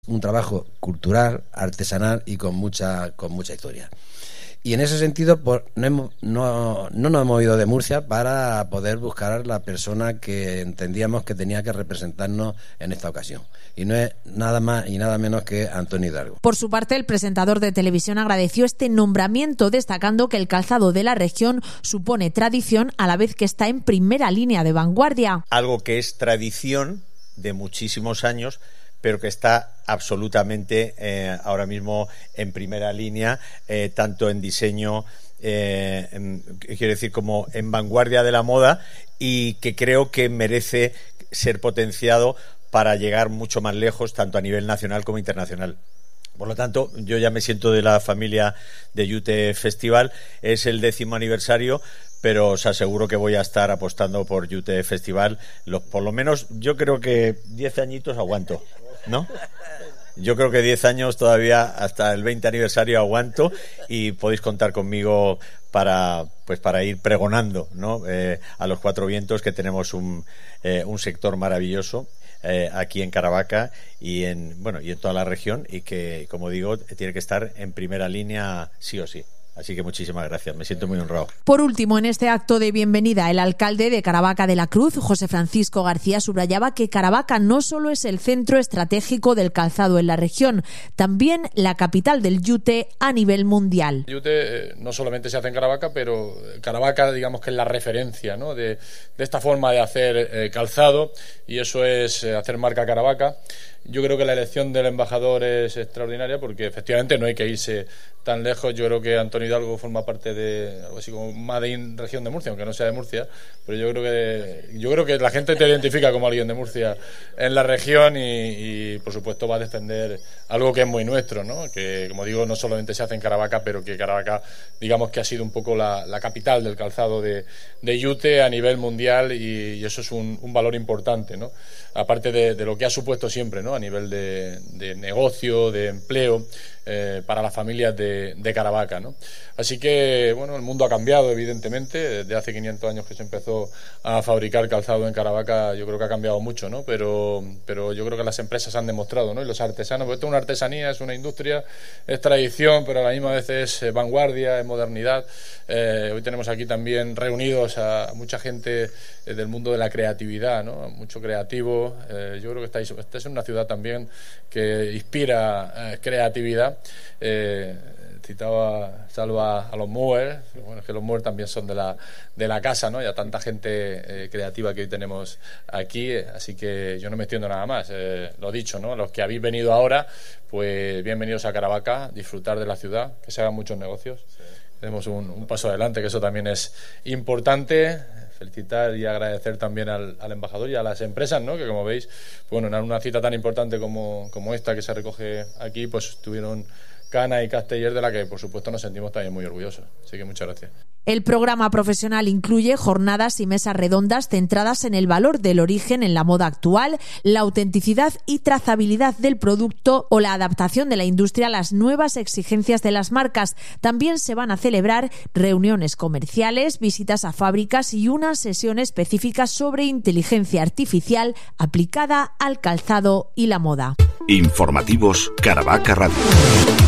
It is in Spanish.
un trabajo cultural, artesanal y con mucha historia. Y en ese sentido, pues, no nos hemos ido de Murcia para poder buscar a la persona que entendíamos que tenía que representarnos en esta ocasión. Y no es nada más y nada menos que Antonio Hidalgo. Por su parte, el presentador de televisión agradeció este nombramiento, destacando que el calzado de la región supone tradición a la vez que está en primera línea de vanguardia. Algo que es tradición de muchísimos años, pero que está absolutamente ahora mismo en primera línea, tanto en diseño, quiero decir, como en vanguardia de la moda, y que creo que merece ser potenciado para llegar mucho más lejos, tanto a nivel nacional como internacional. Por lo tanto, yo ya me siento de la familia de Yute Festival. Es el 10º aniversario, pero os aseguro que voy a estar apostando por Yute Festival. Por lo menos, yo creo que 10 añitos aguanto, ¿no? Yo creo que 10 años todavía, hasta el 20 aniversario aguanto, y podéis contar conmigo para ir pregonando, ¿no? A los cuatro vientos, que tenemos un sector maravilloso aquí en Caravaca y en toda la región, y que, como digo, tiene que estar en primera línea sí o sí. Así que muchísimas gracias, me siento muy honrado. Por último, en este acto de bienvenida, el alcalde de Caravaca de la Cruz, José Francisco García, subrayaba que Caravaca no solo es el centro estratégico del calzado en la región, también la capital del yute a nivel mundial. El yute no solamente se hace en Caravaca, pero Caravaca, digamos que es la referencia, ¿no?, de esta forma de hacer calzado, y eso es hacer marca Caravaca. Yo creo que la elección del embajador es extraordinaria, porque efectivamente no hay que irse tan lejos. Yo creo que Antonio Hidalgo forma parte de algo así como Made in región de Murcia, aunque no sea de Murcia, pero yo creo que la gente te identifica como alguien de Murcia en la región, y por supuesto va a defender algo que es muy nuestro, ¿no? Que, como digo, no solamente se hace en Caravaca, pero que Caravaca, digamos que ha sido un poco la capital del calzado de yute a nivel mundial, y eso es un valor importante, ¿no? Aparte de lo que ha supuesto siempre, ¿no?, a nivel de negocio, de empleo, para las familias de Caravaca, ¿no? Así que, bueno, el mundo ha cambiado, evidentemente. Desde hace 500 años que se empezó a fabricar calzado en Caravaca, yo creo que ha cambiado mucho, ¿no? Pero yo creo que las empresas han demostrado, ¿no?, y los artesanos, porque esto es una artesanía, es una industria, es tradición, pero a la misma vez es vanguardia, es modernidad. Hoy tenemos aquí también reunidos a mucha gente del mundo de la creatividad, ¿no?, mucho creativo. Yo creo que esta es una ciudad también que inspira creatividad. Citaba Salva a los Moers. Bueno, es que los Moers también son de la casa, ¿no? Y a tanta gente creativa que hoy tenemos aquí, así que yo no me extiendo nada más. Lo dicho, ¿no? Los que habéis venido ahora, pues bienvenidos a Caravaca, disfrutar de la ciudad, que se hagan muchos negocios. Sí. Tenemos un paso adelante, que eso también es importante. Felicitar y agradecer también al embajador y a las empresas, ¿no?, que, como veis, bueno, en una cita tan importante como esta que se recoge aquí, pues tuvieron Cana y Casteller, de la que, por supuesto, nos sentimos también muy orgullosos. Así que muchas gracias. El programa profesional incluye jornadas y mesas redondas centradas en el valor del origen en la moda actual, la autenticidad y trazabilidad del producto o la adaptación de la industria a las nuevas exigencias de las marcas. También se van a celebrar reuniones comerciales, visitas a fábricas y una sesión específica sobre inteligencia artificial aplicada al calzado y la moda. Informativos Caravaca Radio.